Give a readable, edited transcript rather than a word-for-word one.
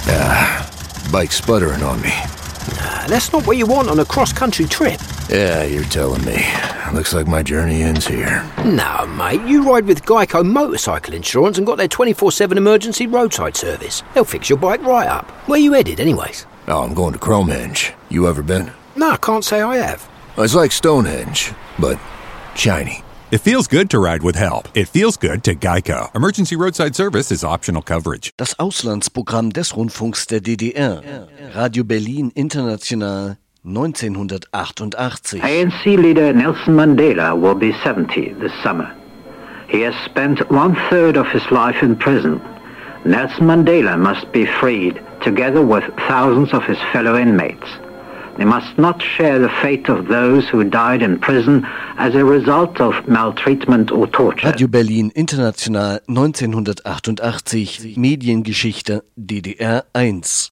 Bike's sputtering on me. Nah, that's not what you want on a cross-country trip. Yeah, you're telling me. Looks like my journey ends here. No, mate, you ride with Geico Motorcycle Insurance and got their 24/7 emergency roadside service. They'll fix your bike right up. Where you headed, anyways? Oh, I'm going to Cromehenge. You ever been? No, I can't say I have. It's like Stonehenge, but shiny. It feels good to ride with help. It feels good to Geico. Emergency roadside service is optional coverage. Das Auslandsprogramm des Rundfunks der DDR. Radio Berlin International 1988. ANC leader Nelson Mandela will be 70 this summer. He has spent 1/3 of his life in prison. Nelson Mandela must be freed, together with thousands of his fellow inmates. They must not share the fate of those who died in prison as a result of maltreatment or torture. Radio Berlin International 1988. Mediengeschichte DDR 1.